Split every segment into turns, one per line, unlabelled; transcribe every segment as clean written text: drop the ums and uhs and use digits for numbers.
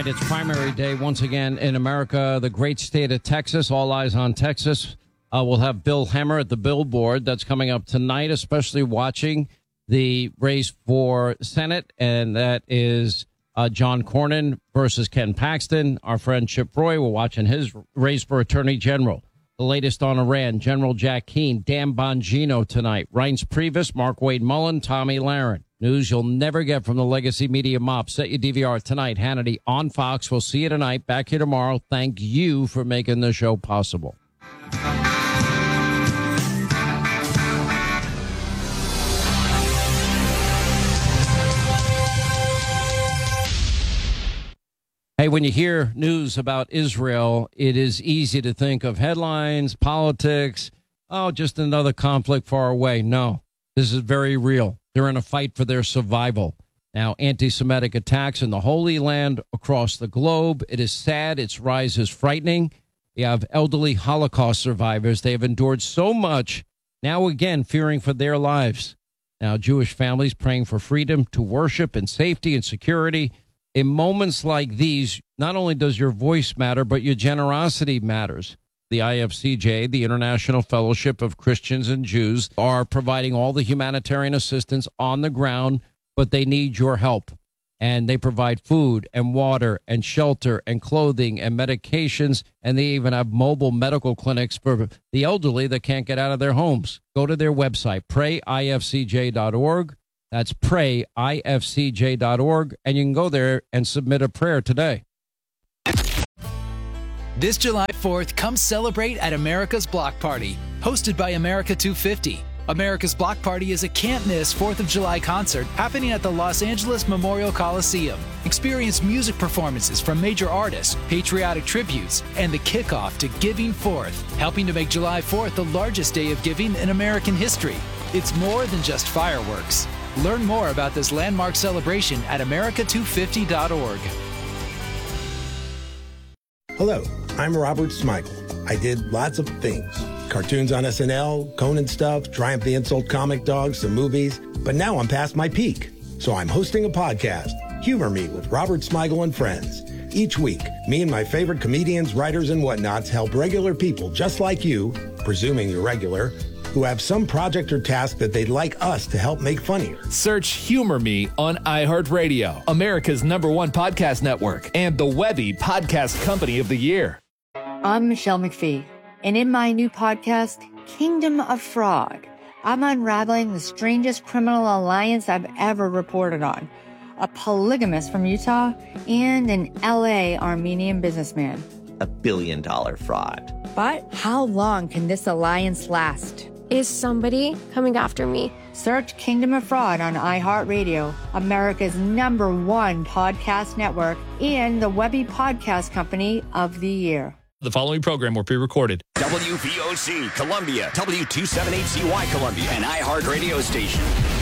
right, it's primary day once again in America, the great state of Texas. All eyes on Texas. We'll have Bill Hemmer at the Billboard. That's coming up tonight, especially watching the race for Senate, and that is John Cornyn versus Ken Paxton. Our friend Chip Roy, we're watching his race for Attorney General. The latest on Iran, General Jack Keane, Dan Bongino tonight, Reince Priebus, Mark Wade Mullen, Tommy Lahren. News you'll never get from the legacy media mob. Set your DVR tonight. Hannity on Fox. We'll see you tonight. Back here tomorrow. Thank you for making the show possible. Hey, when you hear news about Israel, it is easy to think of headlines, politics, just another conflict far away. No, this is very real. They're in a fight for their survival. Now, anti-Semitic attacks in the Holy Land across the globe. It is sad. Its rise is frightening. You have elderly Holocaust survivors. They have endured so much, now again fearing for their lives. Now, Jewish families praying for freedom to worship in safety and security. In moments like these, not only does your voice matter, but your generosity matters. The IFCJ, the International Fellowship of Christians and Jews, are providing all the humanitarian assistance on the ground, but they need your help. And they provide food and water and shelter and clothing and medications, and they even have mobile medical clinics for the elderly that can't get out of their homes. Go to their website, prayifcj.org. That's prayifcj.org, and you can go there and submit a prayer today.
This July 4th, come celebrate at America's Block Party, hosted by America 250. America's Block Party is a can't-miss 4th of July concert happening at the Los Angeles Memorial Coliseum. Experience music performances from major artists, patriotic tributes, and the kickoff to Giving Forth, helping to make July 4th the largest day of giving in American history. It's more than just fireworks. Learn more about this landmark celebration at america250.org.
Hello, I'm Robert Smigel. I did lots of things. Cartoons on SNL, Conan stuff, Triumph the Insult comic dogs, some movies. But now I'm past my peak. So I'm hosting a podcast, Humor Me with Robert Smigel and Friends. Each week, me and my favorite comedians, writers, and whatnots help regular people just like you, presuming you're regular, who have some project or task that they'd like us to help make funnier.
Search Humor Me on iHeartRadio, America's #1 podcast network, and the Webby Podcast Company of the Year.
I'm Michelle McPhee, and in my new podcast, Kingdom of Fraud, I'm unraveling the strangest criminal alliance I've ever reported on. A polygamist from Utah and an LA Armenian businessman.
$1 billion fraud.
But how long can this alliance last?
Is somebody coming after me?
Search Kingdom of Fraud on iHeartRadio, America's #1 podcast network, and the Webby Podcast Company of the Year.
The following program were pre-recorded.
WVOC, Columbia, W278CY, Columbia, an iHeart radio station.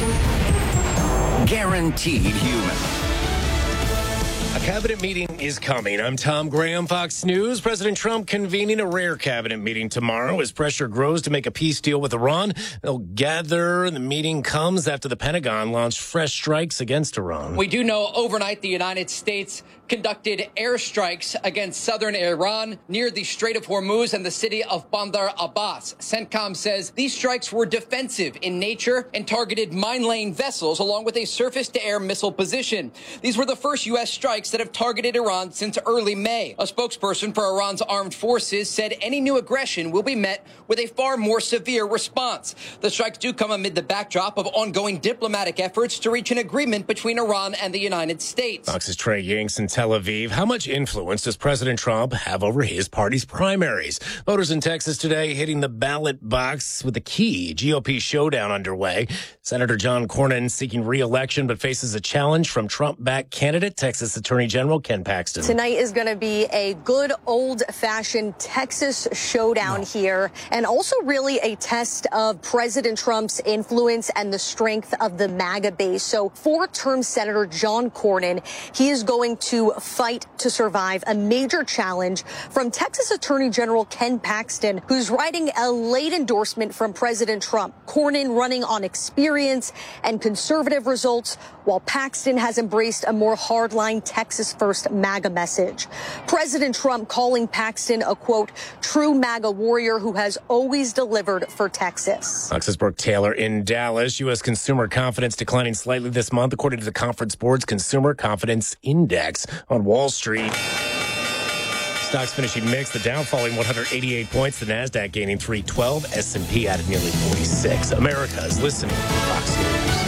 Guaranteed human.
A cabinet meeting is coming. I'm Tom Graham, Fox News. President Trump convening a rare cabinet meeting tomorrow as pressure grows to make a peace deal with Iran. They'll gather. The meeting comes after the Pentagon launched fresh strikes against Iran.
We do know overnight the United States conducted airstrikes against southern Iran near the Strait of Hormuz and the city of Bandar Abbas. CENTCOM says these strikes were defensive in nature and targeted mine-laying vessels along with a surface-to-air missile position. These were the first U.S. strikes that have targeted Iran since early May. A spokesperson for Iran's armed forces said any new aggression will be met with a far more severe response. The strikes do come amid the backdrop of ongoing diplomatic efforts to reach an agreement between Iran and the United States.
Fox's Trey Yanks in Tel Aviv. How much influence does President Trump have over his party's primaries? Voters in Texas today hitting the ballot box with a key GOP showdown underway. Senator John Cornyn seeking re-election but faces a challenge from Trump-backed candidate, Texas Attorney General Ken Paxton.
Tonight is going to be a good old-fashioned Texas showdown here, and also really a test of President Trump's influence and the strength of the MAGA base. So four-term Senator John Cornyn, he is going to fight to survive a major challenge from Texas Attorney General Ken Paxton, who's writing a late endorsement from President Trump. Cornyn running on experience and conservative results, while Paxton has embraced a more hardline Texas Texas First MAGA message. President Trump calling Paxton a, quote, true MAGA warrior who has always delivered for Texas.
Fox's Brooke Taylor in Dallas. U.S. consumer confidence declining slightly this month, according to the Conference Board's Consumer Confidence Index on Wall Street. Stocks finishing mixed. The Dow falling 188 points. The Nasdaq gaining 312. S&P added nearly 46. America is listening to Fox News.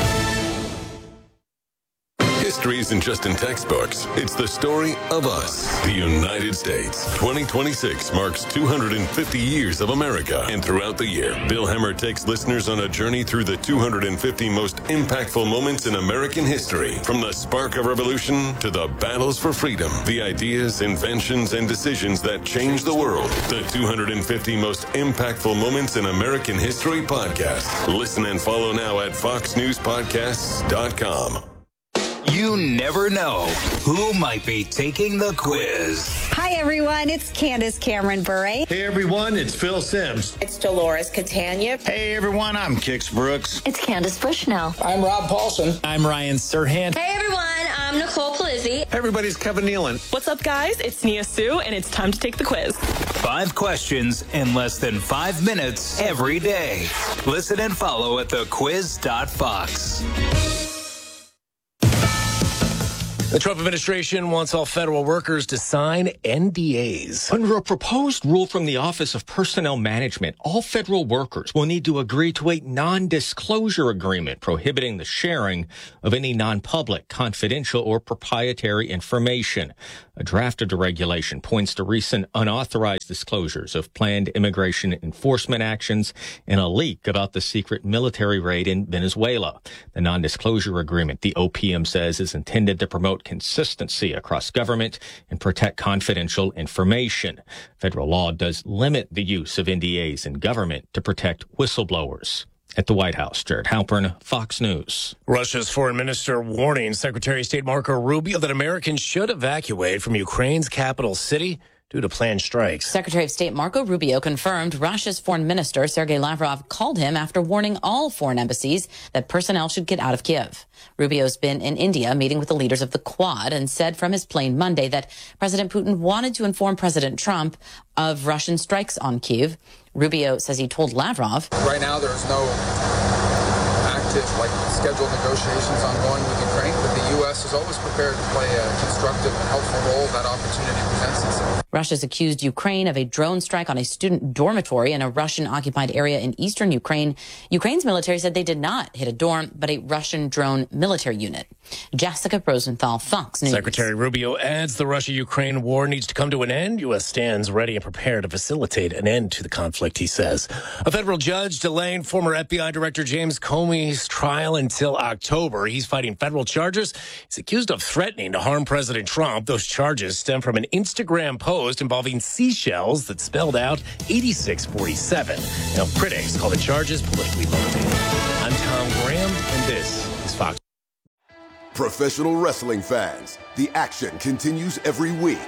History isn't just in textbooks. It's the story of us, the United States. 2026 marks 250 years of America. And throughout the year, Bill Hemmer takes listeners on a journey through the 250 most impactful moments in American history. From the spark of revolution to the battles for freedom, the ideas, inventions, and decisions that changed the world. The 250 most impactful moments in American history podcast. Listen and follow now at foxnewspodcasts.com.
You never know who might be taking the quiz.
Hi, everyone. It's Candace Cameron Bure.
Hey, everyone. It's Phil Sims.
It's Dolores Catania.
Hey, everyone. I'm Kix Brooks.
It's Candace Bushnell.
I'm Rob Paulson.
I'm Ryan Serhant.
Hey, everyone. I'm Nicole Palizzi.
Hey, everybody's Kevin Nealon.
What's up, guys? It's Nia Sue, and it's time to take the quiz.
5 questions in less than 5 minutes every day. Listen and follow at thequiz.fox.
The Trump administration wants all federal workers to sign NDAs.
Under a proposed rule from the Office of Personnel Management, all federal workers will need to agree to a non-disclosure agreement prohibiting the sharing of any non-public, confidential, or proprietary information. A draft of the regulation points to recent unauthorized disclosures of planned immigration enforcement actions and a leak about the secret military raid in Venezuela. The non-disclosure agreement, the OPM says, is intended to promote consistency across government and protect confidential information. Federal law does limit the use of NDAs in government to protect whistleblowers. At the White House, Jared Halpern, Fox News.
Russia's foreign minister warning Secretary of State Marco Rubio that Americans should evacuate from Ukraine's capital city due to planned strikes.
Secretary of State Marco Rubio confirmed Russia's foreign minister Sergei Lavrov called him after warning all foreign embassies that personnel should get out of Kiev. Rubio's been in India meeting with the leaders of the Quad and said from his plane Monday that President Putin wanted to inform President Trump of Russian strikes on Kyiv. Rubio says he told Lavrov,
right now there's no active, scheduled negotiations ongoing with Ukraine, but the U.S. is always prepared to play a constructive and helpful role if that opportunity presents itself.
Russia's accused Ukraine of a drone strike on a student dormitory in a Russian-occupied area in eastern Ukraine. Ukraine's military said they did not hit a dorm, but a Russian drone military unit. Jessica Rosenthal, Fox News.
Secretary Rubio adds the Russia-Ukraine war needs to come to an end. U.S. stands ready and prepared to facilitate an end to the conflict, he says. A federal judge delaying former FBI Director James Comey's trial until October. He's fighting federal charges. He's accused of threatening to harm President Trump. Those charges stem from an Instagram post involving seashells that spelled out 8647. Now, critics call the charges politically motivated. I'm Tom Graham, and this is Fox.
Professional wrestling fans, the action continues every week.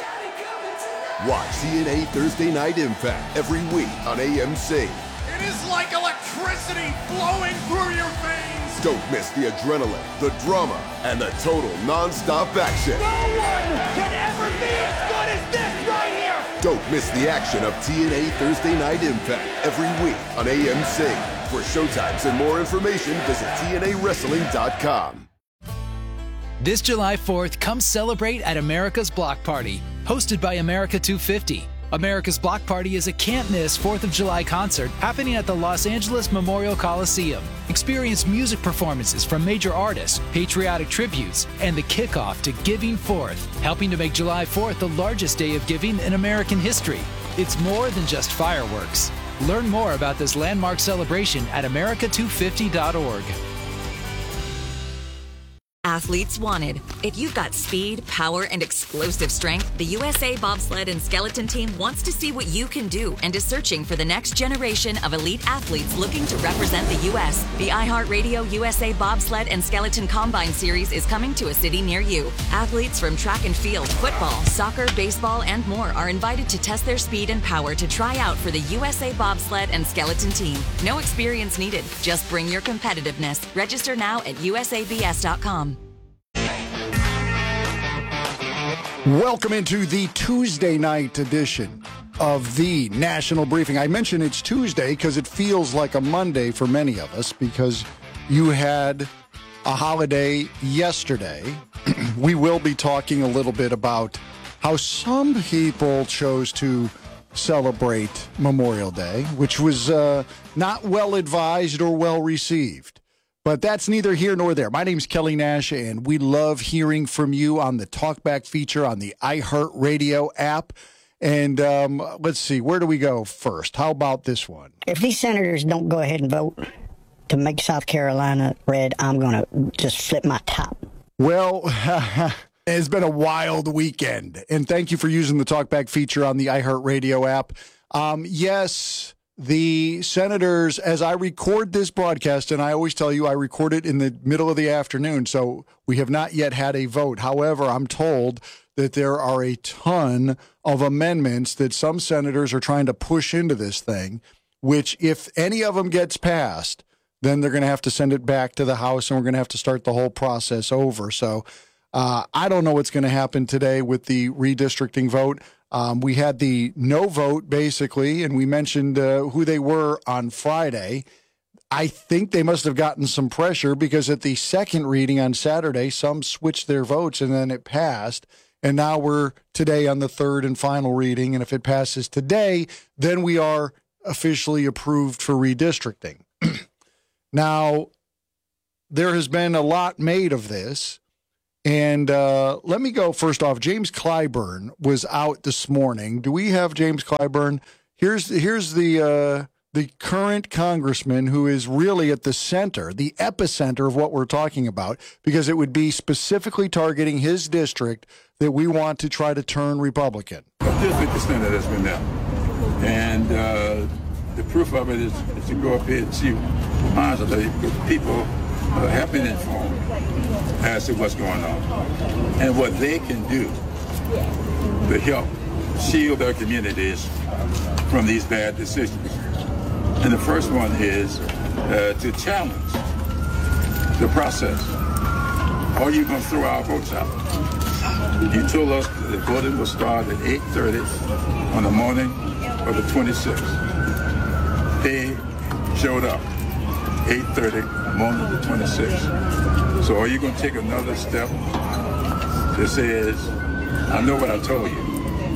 Watch TNA Thursday Night Impact every week on AMC.
It is like electricity flowing through your veins.
Don't miss the adrenaline, the drama, and the total non-stop action.
No one can ever be as good as this right here.
Don't miss the action of TNA Thursday Night Impact every week on AMC. For showtimes and more information, visit TNAWrestling.com.
This July 4th, come celebrate at America's Block Party, hosted by America 250. America's Block Party is a can't-miss 4th of July concert happening at the Los Angeles Memorial Coliseum. Experience music performances from major artists, patriotic tributes, and the kickoff to Giving Forth, helping to make July 4th the largest day of giving in American history. It's more than just fireworks. Learn more about this landmark celebration at america250.org.
Athletes wanted. If you've got speed, power, and explosive strength, the USA Bobsled and Skeleton Team wants to see what you can do and is searching for the next generation of elite athletes looking to represent the U.S. The iHeartRadio USA Bobsled and Skeleton Combine Series is coming to a city near you. Athletes from track and field, football, soccer, baseball, and more are invited to test their speed and power to try out for the USA Bobsled and Skeleton Team. No experience needed. Just bring your competitiveness. Register now at usabs.com.
Welcome into the Tuesday night edition of the National Briefing. I mention it's Tuesday because it feels like a Monday for many of us because you had a holiday yesterday. We will be talking a little bit about how some people chose to celebrate Memorial Day, which was not well advised or well received. But that's neither here nor there. My name's Kelly Nash, and we love hearing from you on the Talkback feature on the iHeartRadio app. And let's see, where do we go first? How about this one?
If these senators don't go ahead and vote to make South Carolina red, I'm going to just flip my top.
Well, it's been a wild weekend. And thank you for using the Talkback feature on the iHeartRadio app. Yes, the senators, as I record this broadcast, and I always tell you I record it in the middle of the afternoon, so we have not yet had a vote. However, I'm told that there are a ton of amendments that some senators are trying to push into this thing, which if any of them gets passed, then they're going to have to send it back to the House, and we're going to have to start the whole process over. So I don't know what's going to happen today with the redistricting vote. We had the no vote, basically, and we mentioned who they were on Friday. I think they must have gotten some pressure because at the second reading on Saturday, some switched their votes, and then it passed. And now we're today on the third and final reading, and if it passes today, then we are officially approved for redistricting. Now, there has been a lot made of this. And let me go first off. James Clyburn was out this morning. Do we have James Clyburn? Here's the current congressman who is really at the center, the epicenter of what we're talking about, because it would be specifically targeting his district that we want to try to turn Republican.
Just with the Senate that's been there, and the proof of it is to go up here and see minds of the people have been informed as to what's going on and what they can do to help shield their communities from these bad decisions. And the first one is to challenge the process. Are you going to throw our votes out? You told us the voting will start at 8:30 on the morning of the 26th. They showed up 8:30 morning of the 26th. So are you going to take another step that says, I know what I told you,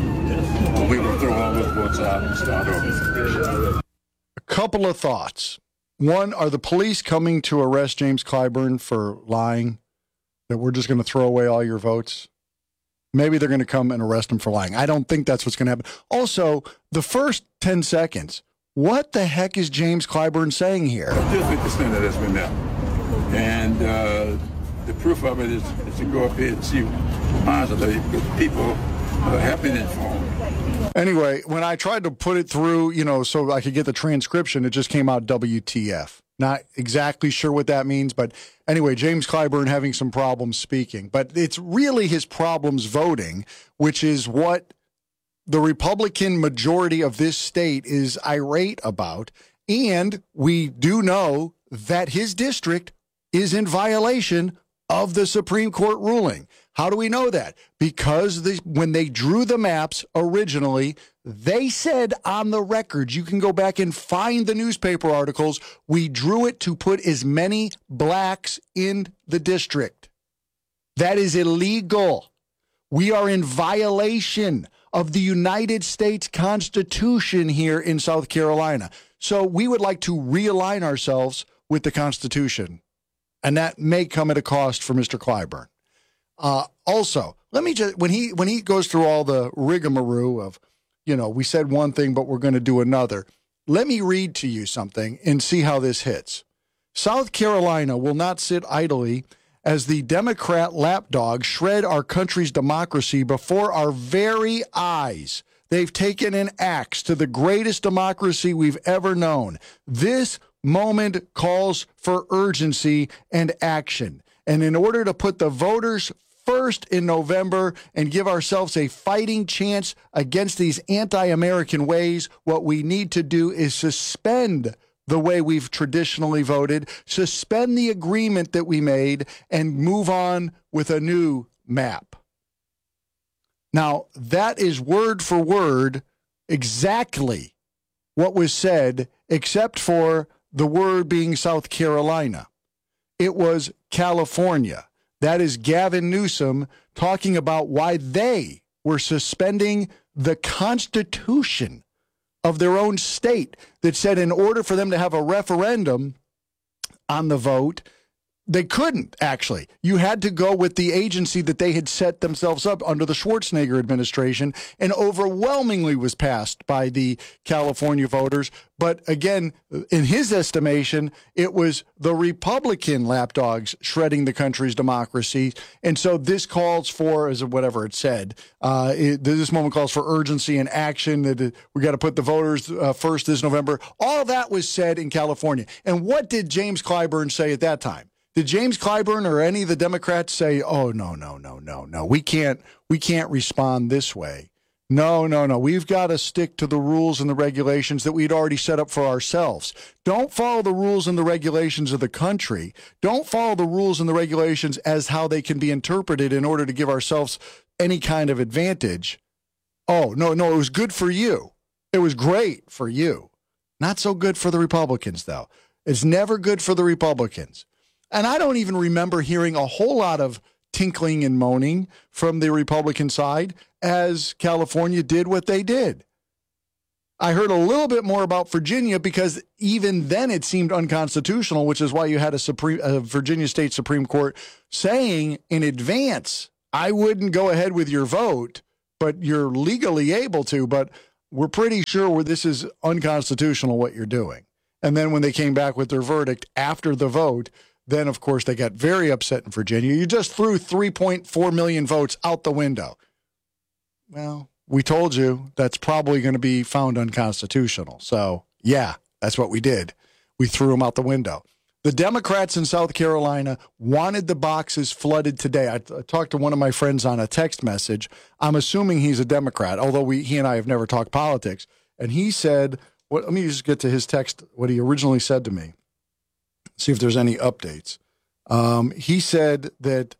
but we will throw all those votes out and start over?
A couple of thoughts. One, are the police coming to arrest James Clyburn for lying? That we're just going to throw away all your votes? Maybe they're going to come and arrest him for lying. I don't think that's what's going to happen. Also, the first 10 seconds, what the heck is James Clyburn saying here?
Just with the Senate that's been there. And the proof of it is to go up here and see minds of the people have been informed.
Anyway, when I tried to put it through, so I could get the transcription, it just came out WTF. Not exactly sure what that means, but anyway, James Clyburn having some problems speaking. But it's really his problems voting, which is what the Republican majority of this state is irate about. And we do know that his district is in violation of the Supreme Court ruling. How do we know that? Because when they drew the maps originally, they said on the record, you can go back and find the newspaper articles, we drew it to put as many blacks in the district. That is illegal. We are in violation of the United States Constitution here in South Carolina. So we would like to realign ourselves with the Constitution. And that may come at a cost for Mr. Clyburn. Also, let me just, when he goes through all the rigmarole of, we said one thing, but we're going to do another. Let me read to you something and see how this hits. South Carolina will not sit idly as the Democrat lapdogs shred our country's democracy before our very eyes. They've taken an axe to the greatest democracy we've ever known. This moment calls for urgency and action. And in order to put the voters first in November and give ourselves a fighting chance against these anti-American ways, what we need to do is suspend the way we've traditionally voted, suspend the agreement that we made, and move on with a new map. Now, that is word for word exactly what was said, except for the word being South Carolina. It was California. That is Gavin Newsom talking about why they were suspending the Constitution of their own state that said in order for them to have a referendum on the vote, they couldn't, actually. You had to go with the agency that they had set themselves up under the Schwarzenegger administration, and overwhelmingly was passed by the California voters. But again, in his estimation, it was the Republican lapdogs shredding the country's democracy. And so this calls for, as whatever it said, this moment calls for urgency and action, that we got to put the voters first this November. All that was said in California. And what did James Clyburn say at that time? Did James Clyburn or any of the Democrats say, oh, no, we can't respond this way? No, we've got to stick to the rules and the regulations that we'd already set up for ourselves. Don't follow the rules and the regulations of the country. Don't follow the rules and the regulations as how they can be interpreted in order to give ourselves any kind of advantage. Oh, no, it was good for you. It was great for you. Not so good for the Republicans, though. It's never good for the Republicans. And I don't even remember hearing a whole lot of tinkling and moaning from the Republican side as California did what they did. I heard a little bit more about Virginia because even then it seemed unconstitutional, which is why you had a Virginia State Supreme Court saying in advance, I wouldn't go ahead with your vote, but you're legally able to, but we're pretty sure this is unconstitutional what you're doing. And then when they came back with their verdict after the vote, then, of course, they got very upset in Virginia. You just threw 3.4 million votes out the window. Well, we told you that's probably going to be found unconstitutional. So, yeah, that's what we did. We threw them out the window. The Democrats in South Carolina wanted the boxes flooded today. I talked to one of my friends on a text message. I'm assuming he's a Democrat, although he and I have never talked politics. And he said, let me just get to his text, what he originally said to me. See if there's any updates. He said that,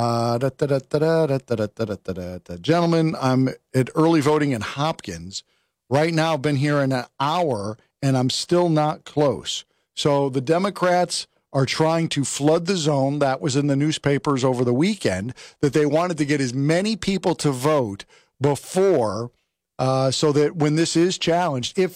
gentlemen, I'm at early voting in Hopkins. Right now, I've been here an hour, and I'm still not close. So the Democrats are trying to flood the zone. That was in the newspapers over the weekend, that they wanted to get as many people to vote before, so that when this is challenged, if,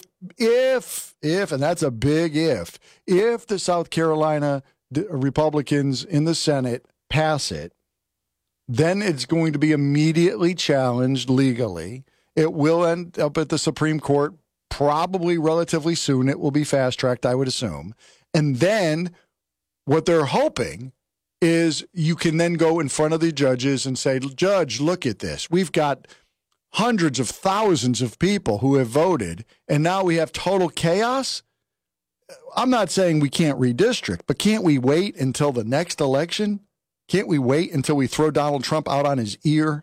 and that's a big if the South Carolina Republicans in the Senate pass it, then it's going to be immediately challenged legally. It will end up at the Supreme Court probably relatively soon. It will be fast-tracked, I would assume. And then what they're hoping is you can then go in front of the judges and say, Judge, look at this. We've got hundreds of thousands of people who have voted, and now we have total chaos. I'm not saying we can't redistrict, but can't we wait until the next election? Can't we wait until we throw Donald Trump out on his ear?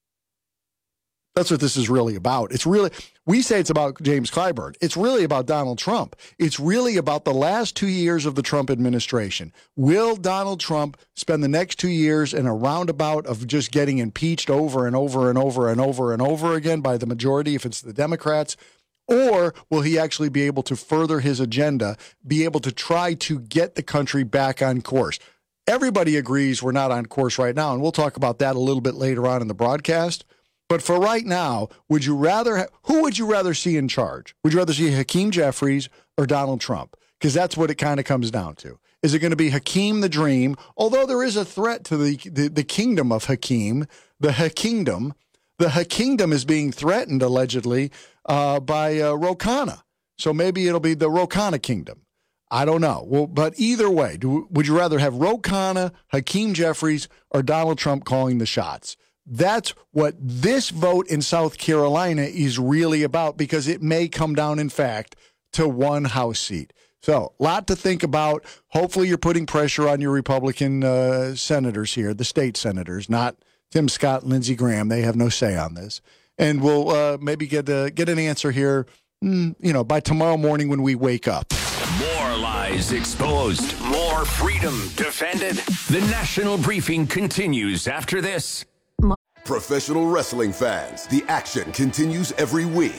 That's what this is really about. We say it's about James Clyburn. It's really about Donald Trump. It's really about the last 2 years of the Trump administration. Will Donald Trump spend the next 2 years in a roundabout of just getting impeached over and over and over and over and over again by the majority, if it's the Democrats? Or will he actually be able to further his agenda, be able to try to get the country back on course? Everybody agrees we're not on course right now, and we'll talk about that a little bit later on in the broadcast. But for right now, who would you rather see in charge? Would you rather see Hakeem Jeffries or Donald Trump? Because that's what it kind of comes down to. Is it going to be Hakeem the Dream? Although there is a threat to the kingdom of Hakeem, the Hakingdom. The Hakingdom is being threatened, allegedly, by Ro Khanna. So maybe it'll be the Ro Khanna Kingdom. I don't know. Well, but either way, would you rather have Ro Khanna, Hakeem Jeffries, or Donald Trump calling the shots? That's what this vote in South Carolina is really about, because it may come down, in fact, to one House seat. So, a lot to think about. Hopefully you're putting pressure on your Republican senators here, the state senators, not Tim Scott and Lindsey Graham. They have no say on this. And we'll maybe get an answer here, by tomorrow morning when we wake up.
More lies exposed. More freedom defended. The National Briefing continues after this.
Professional wrestling fans, the action continues every week.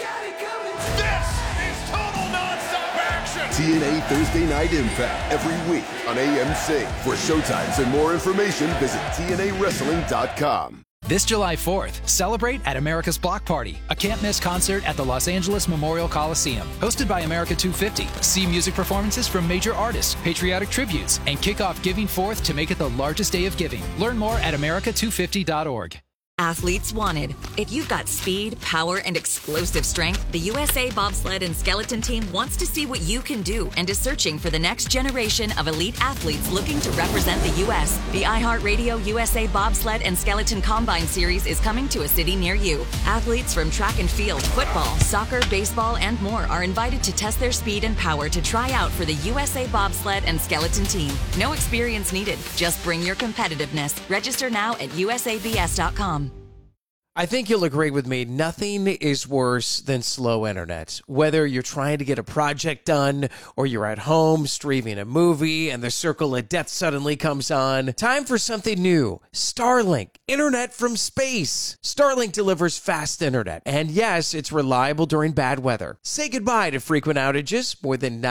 This is total nonstop action!
TNA Thursday Night Impact every week on AMC. For showtimes and more information, visit TNAWrestling.com.
This July 4th, celebrate at America's Block Party, a can't-miss concert at the Los Angeles Memorial Coliseum. Hosted by America 250. See music performances from major artists, patriotic tributes, and kick off Giving Forth to make it the largest day of giving. Learn more at america250.org.
Athletes wanted. If you've got speed, power, and explosive strength, the USA Bobsled and Skeleton Team wants to see what you can do and is searching for the next generation of elite athletes looking to represent the U.S. The iHeartRadio USA Bobsled and Skeleton Combine Series is coming to a city near you. Athletes from track and field, football, soccer, baseball, and more are invited to test their speed and power to try out for the USA Bobsled and Skeleton Team. No experience needed. Just bring your competitiveness. Register now at usabs.com.
I think you'll agree with me, nothing is worse than slow internet. Whether you're trying to get a project done or you're at home streaming a movie and the circle of death suddenly comes on, time for something new. Starlink, internet from space. Starlink delivers fast internet, and yes, it's reliable during bad weather. Say goodbye to frequent outages, more than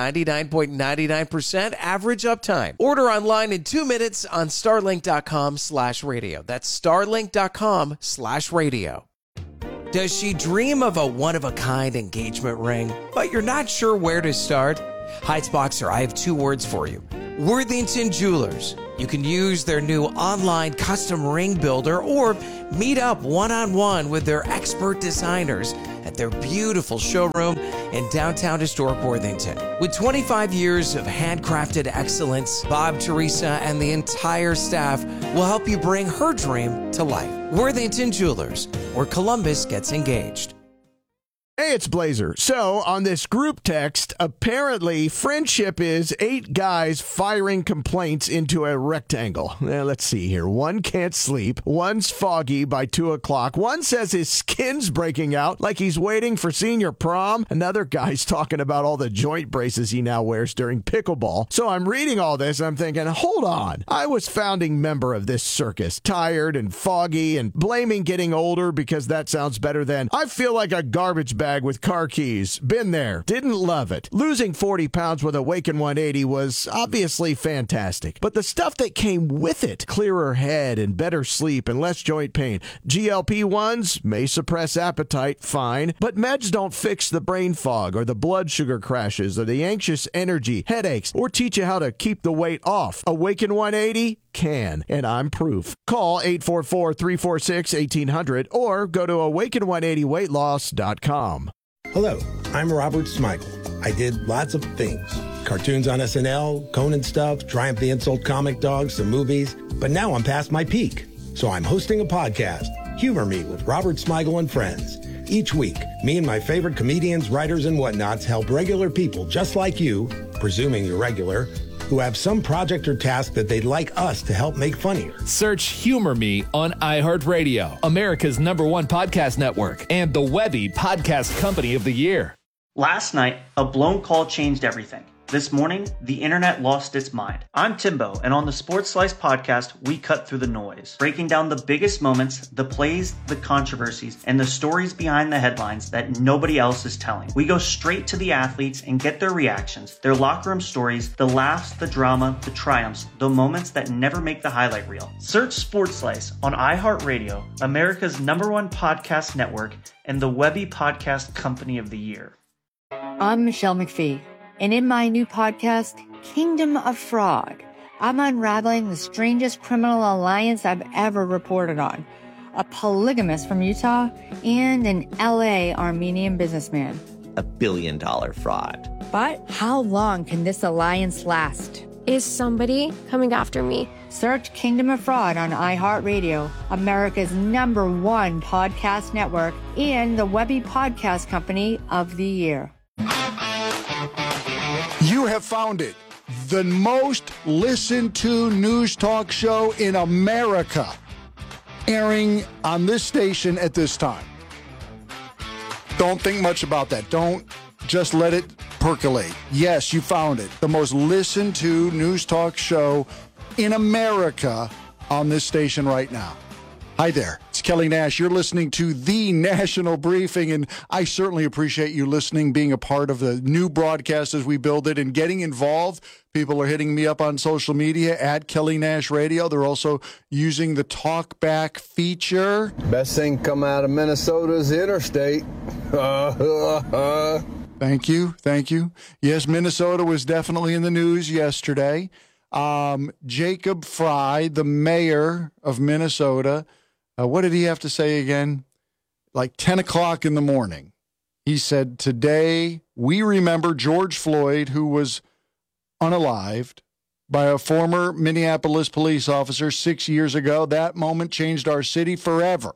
99.99% average uptime. Order online in 2 minutes on starlink.com/radio. That's starlink.com/radio. Does she dream of a one-of-a-kind engagement ring, but you're not sure where to start? Heights Boxer, I have 2 words for you. Worthington Jewelers. You can use their new online custom ring builder or meet up one-on-one with their expert designers at their beautiful showroom in downtown historic Worthington. With 25 years of handcrafted excellence, Bob, Teresa, and the entire staff will help you bring her dream to life. Worthington Jewelers, where Columbus gets engaged.
Hey, it's Blazer. So, on this group text, apparently friendship is 8 guys firing complaints into a rectangle. Let's see here. One can't sleep. One's foggy by 2 o'clock. One says his skin's breaking out like he's waiting for senior prom. Another guy's talking about all the joint braces he now wears during pickleball. So I'm reading all this and I'm thinking, hold on. I was founding member of this circus, tired and foggy and blaming getting older because that sounds better than I feel like a garbage bag with car keys. Been there. Didn't love it. Losing 40 pounds with Awaken 180 was obviously fantastic. But the stuff that came with it, clearer head and better sleep and less joint pain. GLP-1s may suppress appetite, fine. But meds don't fix the brain fog or the blood sugar crashes or the anxious energy, headaches, or teach you how to keep the weight off. Awaken 180 can, and I'm proof. Call 844-346-1800 or go to awaken180weightloss.com.
Hello, I'm Robert Smigel. I did lots of things. Cartoons on SNL, Conan stuff, Triumph the Insult comic dog, some movies. But now I'm past my peak. So I'm hosting a podcast, Humor Me with Robert Smigel and Friends. Each week, me and my favorite comedians, writers, and whatnots help regular people just like you, presuming you're regular, who have some project or task that they'd like us to help make funnier.
Search Humor Me on iHeartRadio, America's #1 podcast network, and the Webby Podcast Company of the Year.
Last night, a blown call changed everything. This morning, the internet lost its mind. I'm Timbo, and on the Sports Slice podcast, we cut through the noise, breaking down the biggest moments, the plays, the controversies, and the stories behind the headlines that nobody else is telling. We go straight to the athletes and get their reactions, their locker room stories, the laughs, the drama, the triumphs, the moments that never make the highlight reel. Search Sports Slice on iHeartRadio, America's #1 podcast network, and the Webby Podcast Company of the Year.
I'm Michelle McPhee. And in my new podcast, Kingdom of Frog, I'm unraveling the strangest criminal alliance I've ever reported on. A polygamist from Utah and an LA Armenian businessman.
$1 billion fraud.
But how long can this alliance last?
Is somebody coming after me?
Search Kingdom of Fraud on iHeartRadio, America's #1 podcast network, and the Webby Podcast Company of the Year.
You have found it. The most listened to news talk show in America, airing on this station at this time. Don't think much about that. Don't just let it percolate. Yes, you found it. The most listened to news talk show in America on this station right now. Hi there. It's Kelly Nash. You're listening to The National Briefing, and I certainly appreciate you listening, being a part of the new broadcast as we build it, and getting involved. People are hitting me up on social media at Kelly Nash Radio. They're also using the Talkback feature.
Best thing come out of Minnesota is the interstate.
Thank you. Thank you. Yes, Minnesota was definitely in the news yesterday. Jacob Frey, the mayor of Minnesota, what did he have to say again? Like 10 o'clock in the morning. He said, today we remember George Floyd, who was unalived by a former Minneapolis police officer 6 years ago. That moment changed our city forever.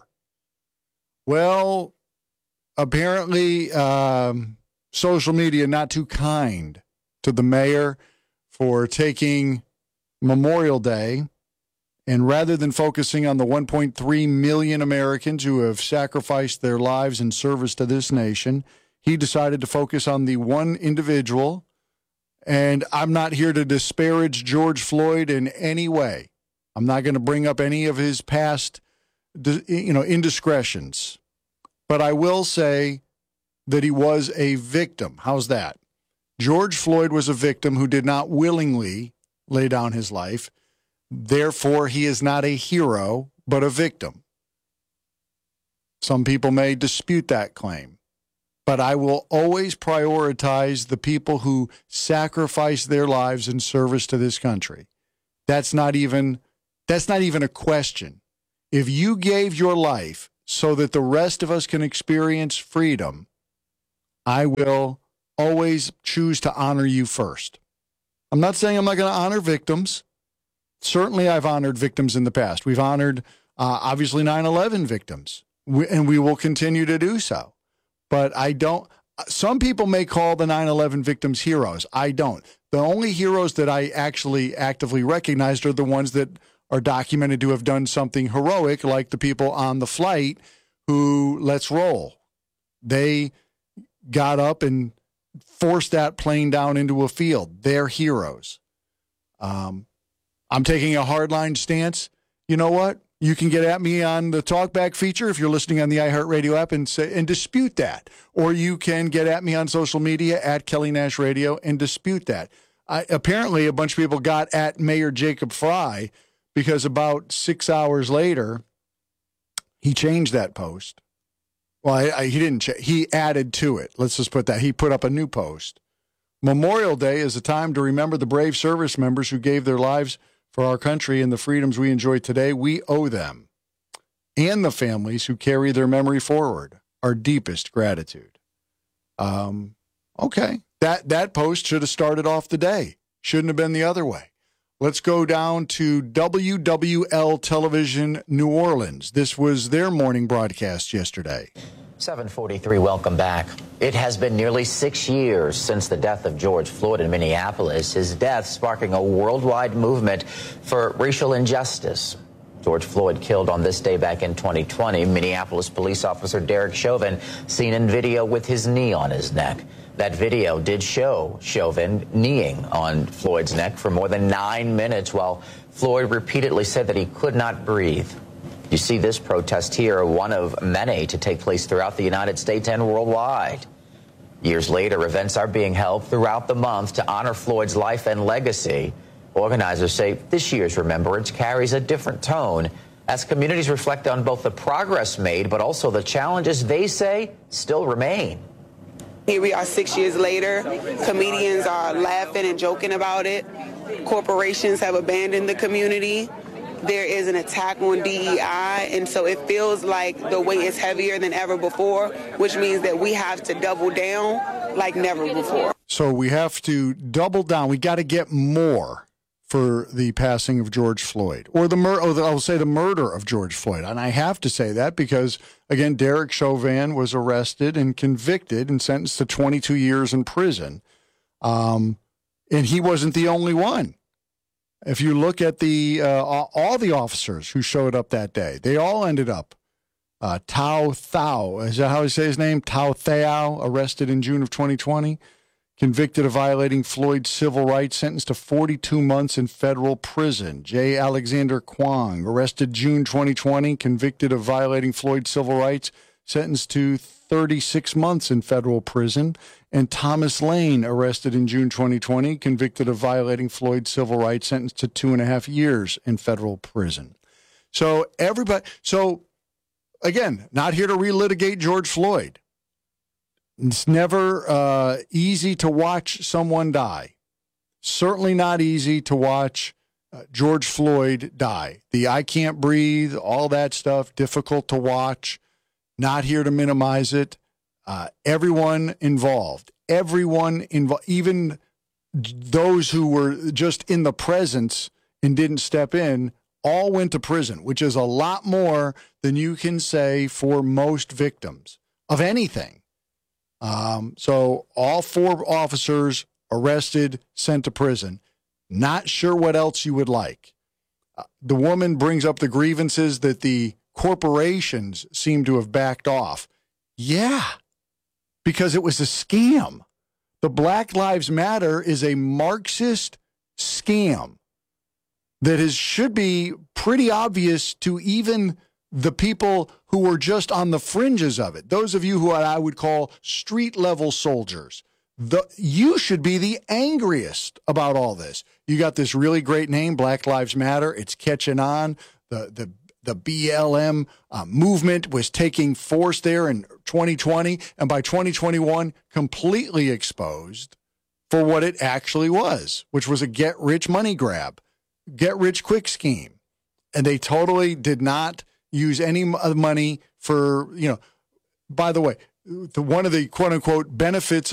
Well, apparently social media not too kind to the mayor for taking Memorial Day, and rather than focusing on the 1.3 million Americans who have sacrificed their lives in service to this nation, he decided to focus on the one individual. And I'm not here to disparage George Floyd in any way. I'm not going to bring up any of his past, indiscretions. But I will say that he was a victim. How's that? George Floyd was a victim who did not willingly lay down his life. Therefore, he is not a hero, but a victim. Some people may dispute that claim, but I will always prioritize the people who sacrifice their lives in service to this country. That's not even a question. If you gave your life so that the rest of us can experience freedom, I will always choose to honor you first. I'm not saying I'm not going to honor victims. Certainly, I've honored victims in the past. We've honored, obviously, 9/11 victims, and we will continue to do so. But I don't. Some people may call the 9/11 victims heroes. I don't. The only heroes that I actually actively recognized are the ones that are documented to have done something heroic, like the people on the flight who, let's roll. They got up and forced that plane down into a field. They're heroes. I'm taking a hardline stance. You know what? You can get at me on the Talkback feature if you're listening on the iHeartRadio app and dispute that. Or you can get at me on social media at Kelly Nash Radio and dispute that. Apparently, a bunch of people got at Mayor Jacob Frey because about 6 hours later, he changed that post. Well, he didn't. He added to it. Let's just put that. He put up a new post. Memorial Day is a time to remember the brave service members who gave their lives for our country and the freedoms we enjoy today. We owe them and the families who carry their memory forward our deepest gratitude. Okay. That post should have started off the day. Shouldn't have been the other way. Let's go down to WWL Television New Orleans. This was their morning broadcast yesterday.
743, welcome back. It has been nearly 6 years since the death of George Floyd in Minneapolis, his death sparking a worldwide movement for racial injustice. George Floyd killed on this day back in 2020. Minneapolis police officer Derek Chauvin seen in video with his knee on his neck. That video did show Chauvin kneeing on Floyd's neck for more than 9 minutes while Floyd repeatedly said that he could not breathe. You see this protest here, one of many to take place throughout the United States and worldwide. Years later, events are being held throughout the month to honor Floyd's life and legacy. Organizers say this year's remembrance carries a different tone as communities reflect on both the progress made, but also the challenges they say still remain.
Here we are 6 years later. Comedians are laughing and joking about it. Corporations have abandoned the community. There is an attack on DEI, and so it feels like the weight is heavier than ever before, which means that we have to double down like never before.
So we have to double down. We got to get more for the passing of George Floyd, or the murder of George Floyd. And I have to say that because, again, Derek Chauvin was arrested and convicted and sentenced to 22 years in prison. And he wasn't the only one. If you look at all the officers who showed up that day, they all ended up. Tao Thao, is that how he say his name? Tao Thao, arrested in June of 2020. convicted of violating Floyd's civil rights, sentenced to 42 months in federal prison. J. Alexander Kwong, arrested June 2020, convicted of violating Floyd's civil rights, sentenced to 36 months in federal prison. And Thomas Lane, arrested in June 2020, convicted of violating Floyd's civil rights, sentenced to 2.5 years in federal prison. So again, not here to relitigate George Floyd. It's never easy to watch someone die. Certainly not easy to watch George Floyd die. The I can't breathe, all that stuff, difficult to watch. Not here to minimize it. Everyone involved, even those who were just in the presence and didn't step in, all went to prison, which is a lot more than you can say for most victims of anything. So all 4 officers arrested, sent to prison. Not sure what else you would like. The woman brings up the grievances that the corporations seem to have backed off. Yeah, because it was a scam. The Black Lives Matter is a Marxist scam that should be pretty obvious to even the people who were just on the fringes of it. Those of you who I would call street-level soldiers, you should be the angriest about all this. You got this really great name, Black Lives Matter. It's catching on. The BLM movement was taking force there in 2020, and by 2021, completely exposed for what it actually was, which was a get-rich money grab, get-rich-quick scheme. And they totally did not use any money for, by the way, one of the quote-unquote benefits